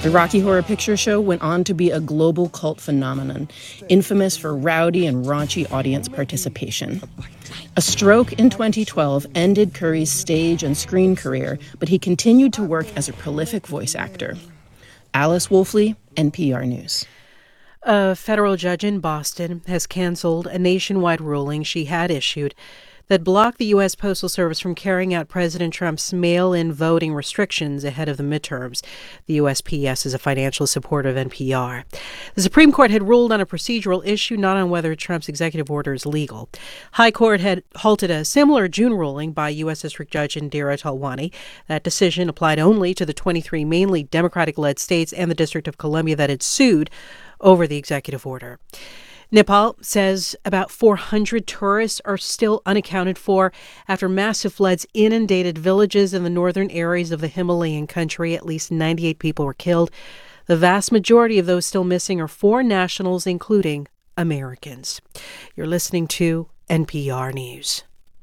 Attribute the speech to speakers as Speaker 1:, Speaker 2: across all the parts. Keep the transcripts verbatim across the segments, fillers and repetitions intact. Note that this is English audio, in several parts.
Speaker 1: The Rocky Horror Picture Show went on to be a global cult phenomenon, infamous for rowdy and raunchy audience participation. A stroke in twenty twelve ended Curry's stage and screen career, but he continued to work as a prolific voice actor. Alice Wolfley, N P R News.
Speaker 2: A federal judge in Boston has canceled a nationwide ruling she had issued that blocked the U S Postal Service from carrying out President Trump's mail-in voting restrictions ahead of the midterms. The U S P S is a financial supporter of N P R. The Supreme Court had ruled on a procedural issue, not on whether Trump's executive order is legal. High Court had halted a similar June ruling by U S District Judge Indira Talwani. That decision applied only to the twenty-three mainly Democratic-led states and the District of Columbia that had sued over the executive order. Nepal says about four hundred tourists are still unaccounted for after massive floods inundated villages in the northern areas of the Himalayan country. At least ninety-eight people were killed. The vast majority of those still missing are foreign nationals, including Americans. You're listening to N P R News.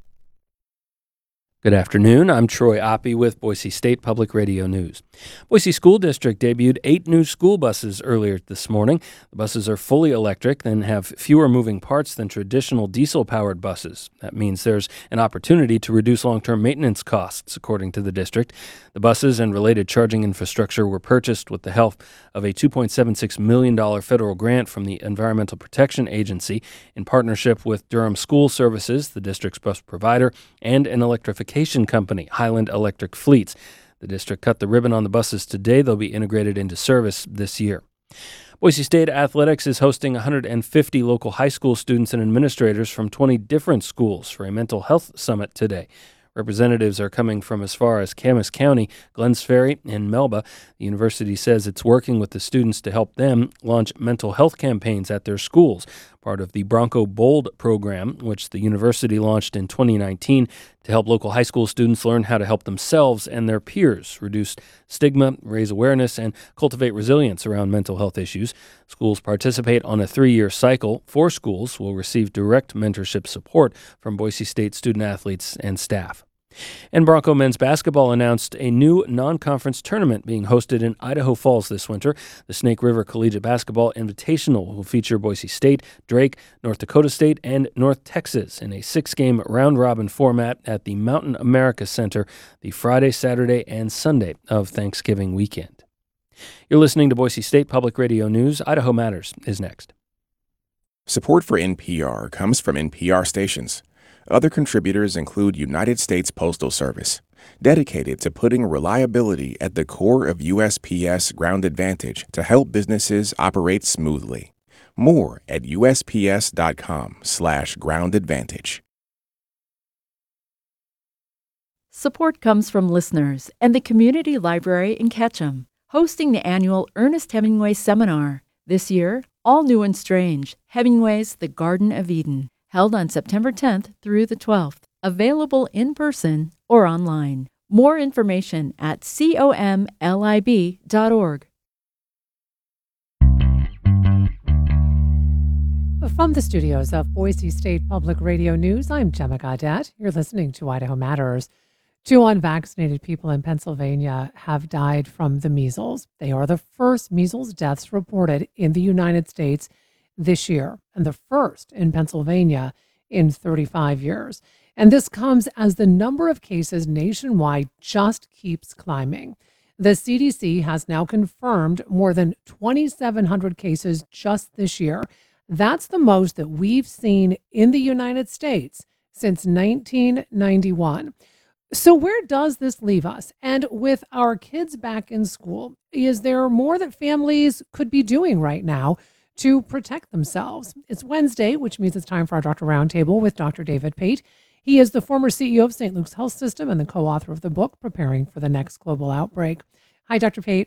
Speaker 3: Good afternoon. I'm Troy Oppie with Boise State Public Radio News. Boise School District debuted eight new school buses earlier this morning. The buses are fully electric and have fewer moving parts than traditional diesel-powered buses. That means there's an opportunity to reduce long-term maintenance costs, according to the district. The buses and related charging infrastructure were purchased with the help of a two point seven six million dollars federal grant from the Environmental Protection Agency in partnership with Durham School Services, the district's bus provider, and an electrification company, Highland Electric Fleets. The district cut the ribbon on the buses today. They'll be integrated into service this year. Boise State Athletics is hosting one hundred fifty local high school students and administrators from twenty different schools for a mental health summit today. Representatives are coming from as far as Camas County, Glenns Ferry, and Melba. The university says it's working with the students to help them launch mental health campaigns at their schools, part of the Bronco Bold program, which the university launched in twenty nineteen to help local high school students learn how to help themselves and their peers, reduce stigma, raise awareness, and cultivate resilience around mental health issues. Schools participate on a three-year cycle. Four schools will receive direct mentorship support from Boise State student athletes and staff. And Bronco men's basketball announced a new non-conference tournament being hosted in Idaho Falls this winter. The Snake River Collegiate Basketball Invitational will feature Boise State, Drake, North Dakota State, and North Texas in a six-game round-robin format at the Mountain America Center the Friday, Saturday, and Sunday of Thanksgiving weekend. You're listening to Boise State Public Radio News. Idaho Matters is next.
Speaker 4: Support for N P R comes from N P R stations. Other contributors include United States Postal Service, dedicated to putting reliability at the core of U S P S Ground Advantage to help businesses operate smoothly. More at usps.com slash ground advantage.
Speaker 5: Support comes from listeners and the Community Library in Ketchum, hosting the annual Ernest Hemingway Seminar. This year, all new and strange, Hemingway's The Garden of Eden, held on September tenth through the twelfth, available in person or online. More information at comlib dot org.
Speaker 6: From the studios of Boise State Public Radio News, I'm Gemma Gaudet. You're listening to Idaho Matters. Two unvaccinated people in Pennsylvania have died from the measles. They are the first measles deaths reported in the United States this year, and the first in Pennsylvania in thirty-five years. And this comes as the number of cases nationwide just keeps climbing. The C D C has now confirmed more than twenty-seven hundred cases just this year. That's the most that we've seen in the United States since nineteen ninety-one. So where does this leave us? And with our kids back in school, is there more that families could be doing right now to protect themselves? It's Wednesday, which means it's time for our Doctor Roundtable with Doctor David Pate. He is the former C E O of Saint Luke's Health System and the co-author of the book, Preparing for the Next Global Outbreak. Hi, Doctor Pate.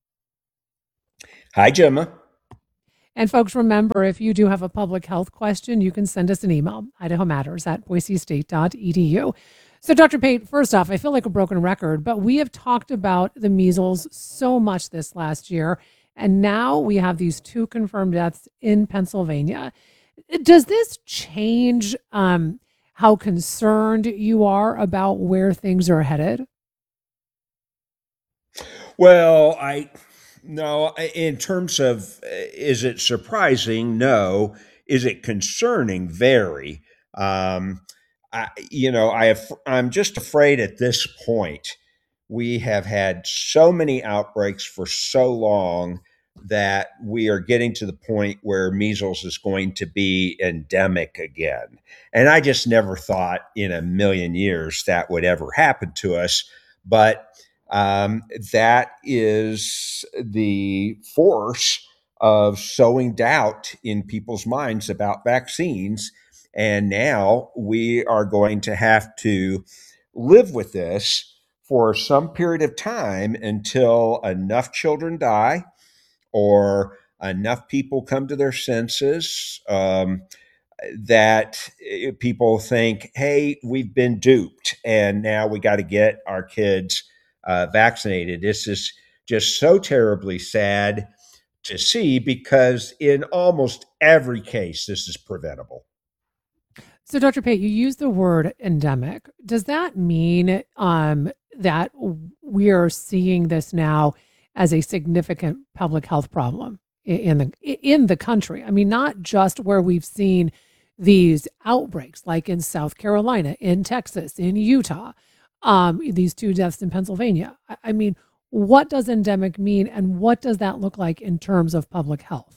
Speaker 7: Hi, Gemma.
Speaker 6: And folks, remember, if you do have a public health question, you can send us an email, idaho matters at boise state dot e d u. So, Doctor Pate, first off, I feel like a broken record, but we have talked about the measles so much this last year. And now we have these two confirmed deaths in Pennsylvania. Does this change um, how concerned you are about where things are headed?
Speaker 7: Well, I No, in terms of uh, is it surprising? No. Is it concerning? Very. Um, I, you know, I have, I'm just afraid at this point we have had so many outbreaks for so long that we are getting to the point where measles is going to be endemic again. And I just never thought in a million years that would ever happen to us. But um, that is the force of sowing doubt in people's minds about vaccines. And now we are going to have to live with this for some period of time until enough children die or enough people come to their senses. Um, that eh, people think, hey, we've been duped and now we got to get our kids uh, vaccinated. This is just so terribly sad to see because in almost every case, this is preventable.
Speaker 6: So, Doctor Pate, you use the word endemic. Does that mean um, that we are seeing this now as a significant public health problem i- in the in the country? I mean, not just where we've seen these outbreaks, like in South Carolina, in Texas, in Utah, um, these two deaths in Pennsylvania. I I mean, what does endemic mean, and what does that look like in terms of public health?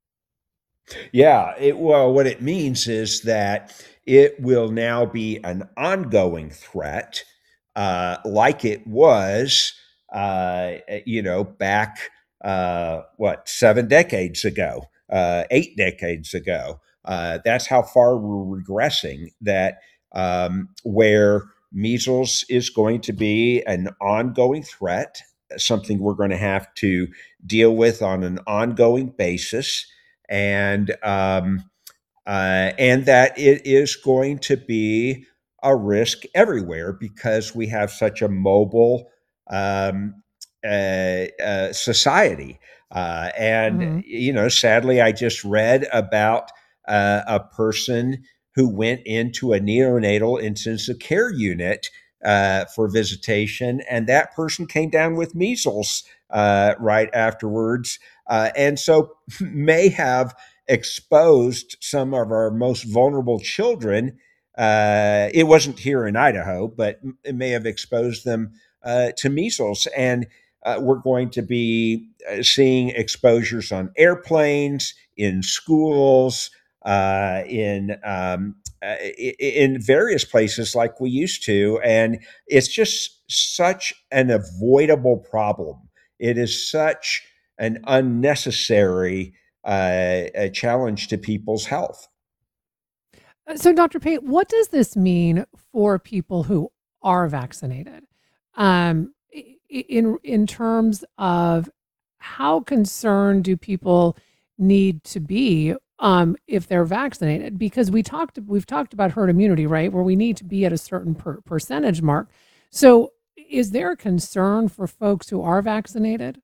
Speaker 7: Yeah, it, well, what it means is that it will now be an ongoing threat, uh, like it was, uh, you know, back uh, what seven decades ago, uh, eight decades ago. Uh, that's how far we're regressing. That um, where measles is going to be an ongoing threat, something we're going to have to deal with on an ongoing basis and um, uh, and that it is going to be a risk everywhere because we have such a mobile um, uh, uh, society. Uh, and
Speaker 6: Hmm.
Speaker 7: you know, sadly, I just read about uh, a person who went into a neonatal intensive care unit uh, for visitation, and that person came down with measles uh, right afterwards, uh, and so may have exposed some of our most vulnerable children. Uh, it wasn't here in Idaho, but it may have exposed them uh, to measles. And uh, we're going to be uh, seeing exposures on airplanes, in schools, uh, in um, uh, in various places like we used to. And it's just such an avoidable problem. It is such an unnecessary uh, a challenge to people's health.
Speaker 6: Uh, So, Doctor Pate, what does this mean for people who are vaccinated? Um, i- i- in in terms of how concerned do people need to be um, if they're vaccinated? Because we talked we've talked about herd immunity, right, where we need to be at a certain per- percentage mark. So, is there a concern for folks who are vaccinated?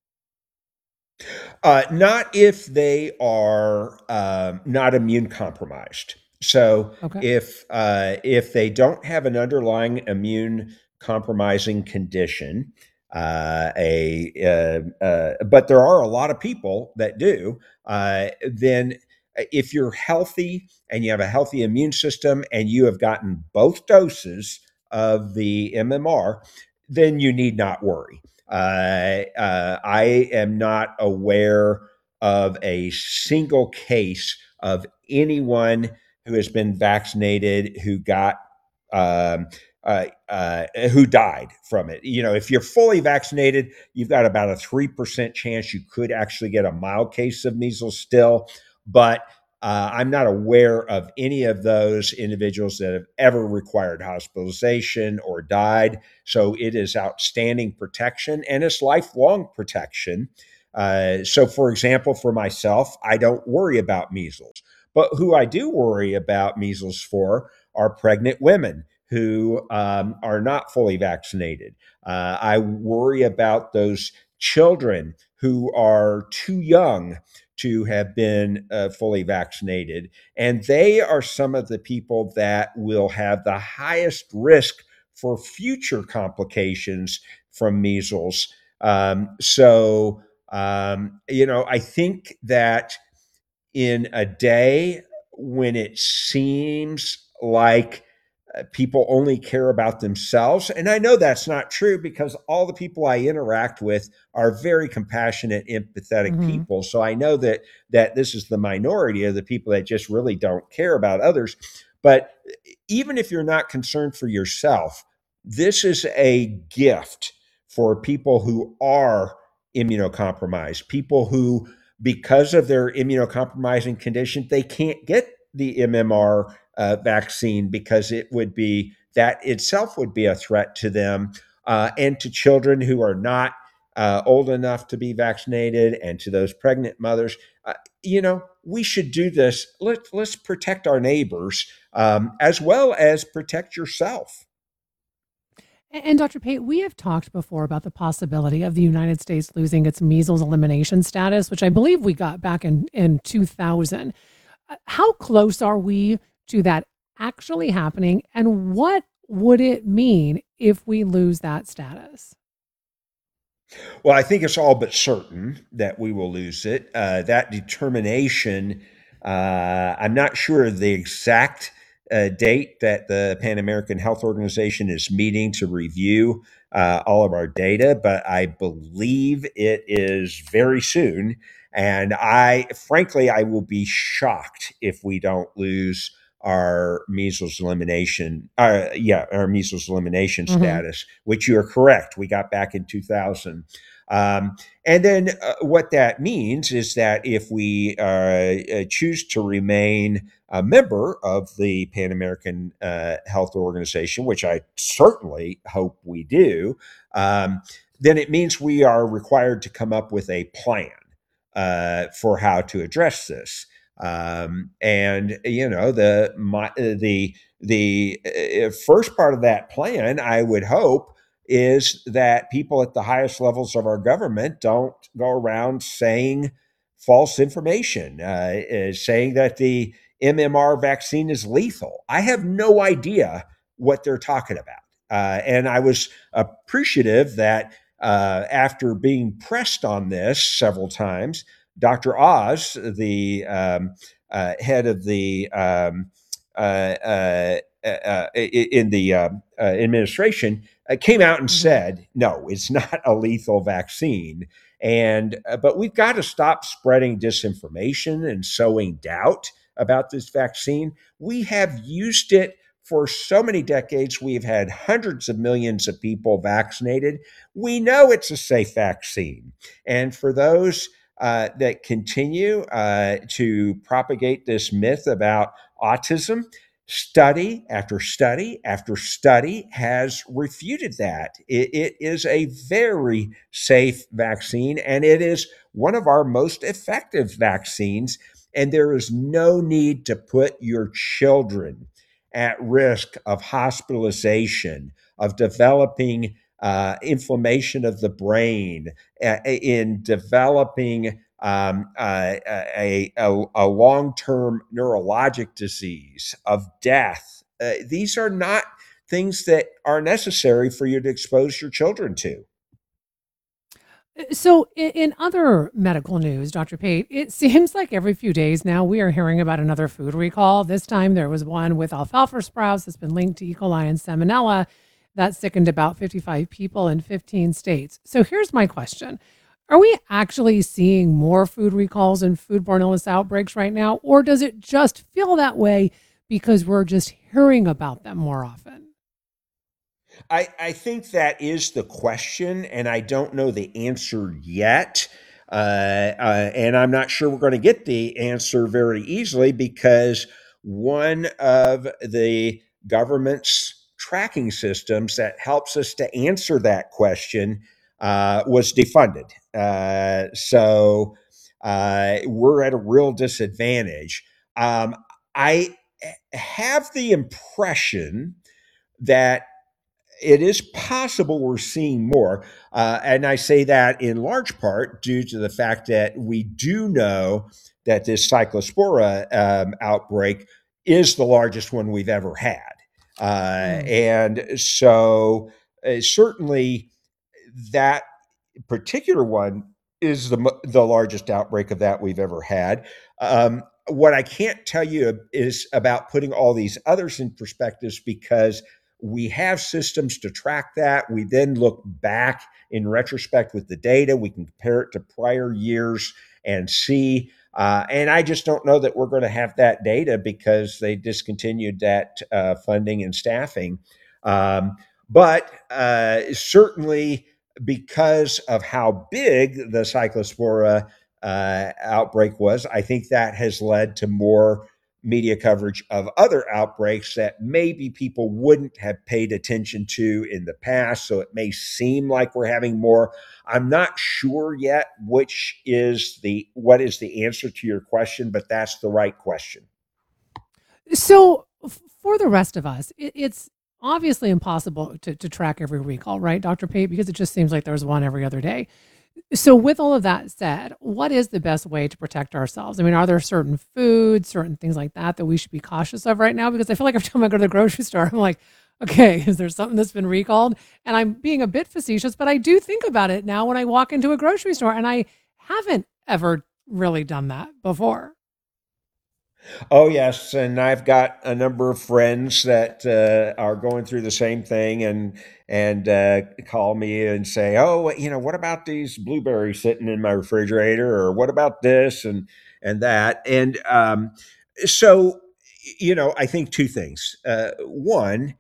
Speaker 7: Uh, not if they are um, not immune compromised. So
Speaker 6: Okay.
Speaker 7: if uh, if they don't have an underlying immune compromising condition, uh, a uh, uh, but there are a lot of people that do. Uh, then if you're healthy and you have a healthy immune system and you have gotten both doses of the M M R, then you need not worry. Uh, uh, I am not aware of a single case of anyone who has been vaccinated who got um, uh, uh, who died from it. You know, if you're fully vaccinated, you've got about a three percent chance you could actually get a mild case of measles still. But uh, I'm not aware of any of those individuals that have ever required hospitalization or died. So it is outstanding protection and it's lifelong protection. Uh, so, for example, for myself, I don't worry about measles. But who I do worry about measles for are pregnant women who um, are not fully vaccinated. Uh, I worry about those children who are too young to have been uh, fully vaccinated. And they are some of the people that will have the highest risk for future complications from measles. Um, so Um, you know, I think that in a day when it seems like uh, people only care about themselves. And I know that's not true because all the people I interact with are very compassionate, empathetic
Speaker 6: Hmm.
Speaker 7: people. So I know that that this is the minority of the people that just really don't care about others. But even if you're not concerned for yourself, this is a gift for people who are immunocompromised, people who, because of their immunocompromising condition, they can't get the M M R uh, vaccine because it would be that itself would be a threat to them uh, and to children who are not uh, old enough to be vaccinated and to those pregnant mothers. Uh, you know, we should do this. Let, let's protect our neighbors um, as well as protect yourself.
Speaker 6: And, and Doctor Pate, we have talked before about the possibility of the United States losing its measles elimination status, which I believe we got back in, in two thousand. Uh, How close are we to that actually happening? And what would it mean if we lose that status?
Speaker 7: Well, I think it's all but certain that we will lose it. Uh, that determination, uh, I'm not sure of the exact uh, date that the Pan American Health Organization is meeting to review uh, all of our data, but I believe it is very soon. And I, frankly, I will be shocked if we don't lose our measles elimination, uh, yeah, our measles elimination
Speaker 6: Hmm.
Speaker 7: status, which you are correct. We got back in two thousand. Um, and then uh, what that means is that if we uh, uh, choose to remain a member of the Pan American uh, Health Organization, which I certainly hope we do, um, then it means we are required to come up with a plan uh, for how to address this. Um, and you know the my, uh, the the uh, first part of that plan, I would hope, is that people at the highest levels of our government don't go around saying false information, uh, uh, saying that the M M R vaccine is lethal. I have no idea what they're talking about. Uh, and I was appreciative that uh, after being pressed on this several times, Doctor Oz, the um, uh, head of the um, uh, uh, uh, in the uh, uh, administration, uh, came out and
Speaker 6: Hmm.
Speaker 7: said, "No, it's not a lethal vaccine." And uh, but we've got to stop spreading disinformation and sowing doubt about this vaccine. We have used it for so many decades. We've had hundreds of millions of people vaccinated. We know it's a safe vaccine. And for those uh, that continue uh, to propagate this myth about autism, study after study after study has refuted that. It, it is a very safe vaccine, and it is one of our most effective vaccines. And there is no need to put your children at risk of hospitalization, of developing uh, inflammation of the brain, uh, in developing um, uh, a, a, a long term neurologic disease, of death. Uh, these are not things that are necessary for you to expose your children to.
Speaker 6: So, in, in other medical news, Doctor Pate, it seems like every few days now we are hearing about another food recall. This time there was one with alfalfa sprouts that's been linked to E. coli and salmonella that sickened about fifty-five people in fifteen states. So, here's my question. Are we actually seeing more food recalls and foodborne illness outbreaks right now, or does it just feel that way because we're just hearing about them more often?
Speaker 7: I, I think that is the question, and I don't know the answer yet. Uh, uh, and I'm not sure we're going to get the answer very easily because one of the government's tracking systems that helps us to answer that question uh, was defunded. Uh, so uh, we're at a real disadvantage. Um, I have the impression that it is possible we're seeing more. Uh, and I say that in large part due to the fact that we do know that this cyclospora um, outbreak is the largest one we've ever had. Uh,
Speaker 6: Mm.
Speaker 7: and so, uh, certainly, that particular one is the mo- the largest outbreak of that we've ever had. Um, what I can't tell you is about putting all these others in perspectives, because we have systems to track that. We then look back in retrospect with the data. We can compare it to prior years and see. Uh, and I just don't know that we're going to have that data because they discontinued that uh, funding and staffing. Um, but uh, certainly, because of how big the Cyclospora uh, outbreak was, I think that has led to more media coverage of other outbreaks that maybe people wouldn't have paid attention to in the past. So it may seem like we're having more. I'm not sure yet which is the what is the answer to your question, but that's the right question.
Speaker 6: So f- for the rest of us, it, it's obviously impossible to, to track every recall, right, Doctor Pate? Because it just seems like there's one every other day. So with all of that said, what is the best way to protect ourselves? I mean, are there certain foods, certain things like that that we should be cautious of right now? Because I feel like every time I go to the grocery store, I'm like, okay, is there something that's been recalled? And I'm being a bit facetious, but I do think about it now when I walk into a grocery store, and I haven't ever really done that before.
Speaker 7: Oh, yes. And I've got a number of friends that uh, are going through the same thing, and and uh, call me and say, "Oh, you know, what about these blueberries sitting in my refrigerator, or what about this and and that?" And um, so, you know, I think two things. Uh, one,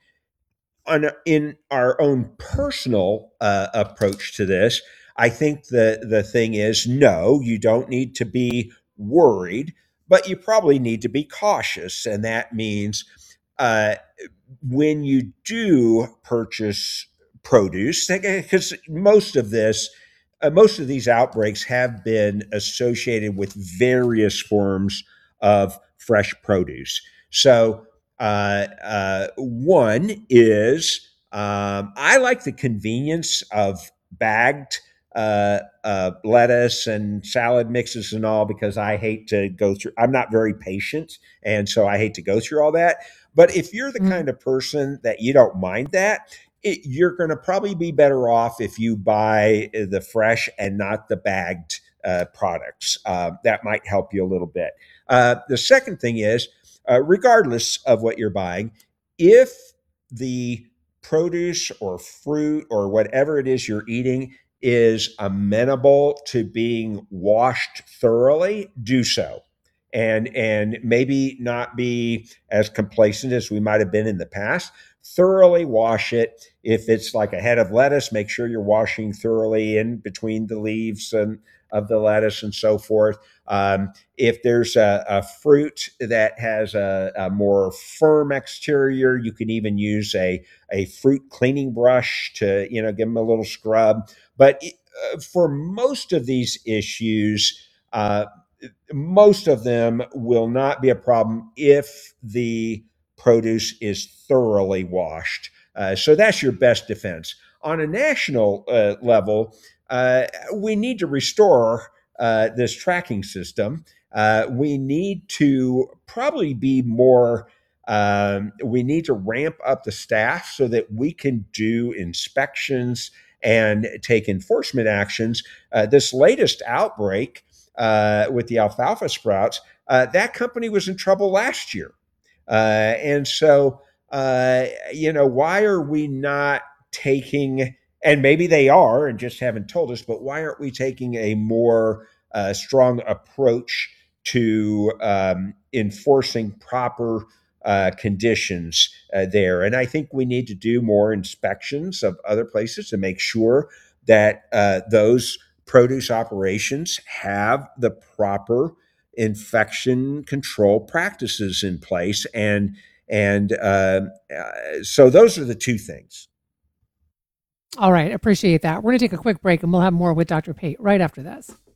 Speaker 7: on in our own personal uh, approach to this, I think the the thing is, no, you don't need to be worried, but you probably need to be cautious, and that means uh, when you do purchase produce, because most of this, uh, most of these outbreaks have been associated with various forms of fresh produce. So, uh, uh, one is um, I like the convenience of bagged uh, uh, lettuce and salad mixes and all, because I hate to go through. I'm not very patient, and so I hate to go through all that. But if you're the
Speaker 6: Mm.
Speaker 7: kind of person that you don't mind that, it, you're going to probably be better off if you buy the fresh and not the bagged uh, products. Uh, that might help you a little bit. Uh, the second thing is, uh, regardless of what you're buying, if the produce or fruit or whatever it is you're eating is amenable to being washed thoroughly, do so. And and maybe not be as complacent as we might have been in the past. Thoroughly wash it. If it's like a head of lettuce, make sure you're washing thoroughly in between the leaves and of the lettuce and so forth. Um, if there's a, a fruit that has a, a more firm exterior, you can even use a, a fruit cleaning brush to, you know, give them a little scrub. But uh, for most of these issues, uh, most of them will not be a problem if the produce is thoroughly washed. Uh, so that's your best defense. On a national uh, level, uh, we need to restore uh, this tracking system. Uh, we need to probably be more, um, we need to ramp up the staff so that we can do inspections and take enforcement actions. Uh, this latest outbreak uh, with the alfalfa sprouts, uh, that company was in trouble last year. Uh, and so, uh, you know, why are we not taking, and maybe they are and just haven't told us, but why aren't we taking a more uh, strong approach to um, enforcing proper uh, conditions uh, there? And I think we need to do more inspections of other places to make sure that uh, those produce operations have the proper infection control practices in place. And and uh, uh, so those are the two things.
Speaker 6: All right, appreciate that. We're going to take a quick break, and we'll have more with Doctor Pate right after this.